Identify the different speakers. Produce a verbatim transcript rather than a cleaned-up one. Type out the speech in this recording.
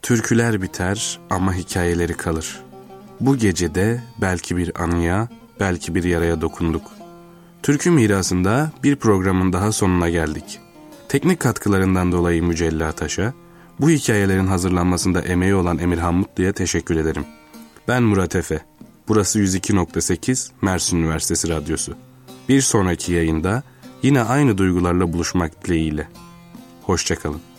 Speaker 1: Türküler biter ama hikayeleri kalır. Bu gecede belki bir anıya, belki bir yaraya dokunduk. Türkü mirasında bir programın daha sonuna geldik. Teknik katkılarından dolayı Mücella Taş'a, bu hikayelerin hazırlanmasında emeği olan Emirhan Mutlu'ya teşekkür ederim. Ben Murat Efe. Burası yüz iki nokta sekiz Mersin Üniversitesi Radyosu. Bir sonraki yayında yine aynı duygularla buluşmak dileğiyle. Hoşça kalın.